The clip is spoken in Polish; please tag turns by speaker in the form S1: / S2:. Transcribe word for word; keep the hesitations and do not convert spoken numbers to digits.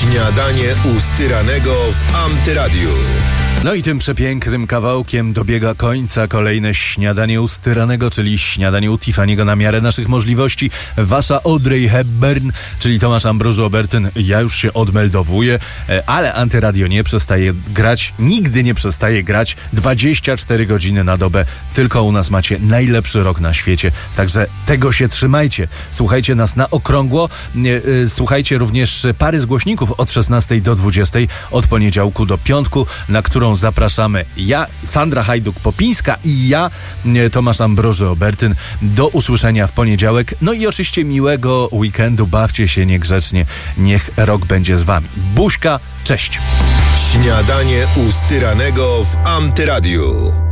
S1: Śniadanie u Styranego w Antyradiu.
S2: No i tym przepięknym kawałkiem dobiega końca kolejne śniadanie u Styranego, czyli śniadanie u Tiffany'ego na miarę naszych możliwości. Wasza Audrey Hepburn, czyli Tomasz Ambroży Obertyn. Ja już się odmeldowuję, ale Antyradio nie przestaje grać, nigdy nie przestaje grać. dwadzieścia cztery godziny na dobę. Tylko u nas macie najlepszy rok na świecie. Także tego się trzymajcie. Słuchajcie nas na okrągło. Słuchajcie również pary z głośników od szesnastej do dwudziestej, od poniedziałku do piątku, na którą zapraszamy ja, Sandra Hajduk-Popińska i ja, Tomasz Ambroży Obertyn. Do usłyszenia w poniedziałek. No i oczywiście miłego weekendu. Bawcie się niegrzecznie. Niech rok będzie z wami. Buźka, cześć.
S1: Śniadanie u Styranego w Antyradiu.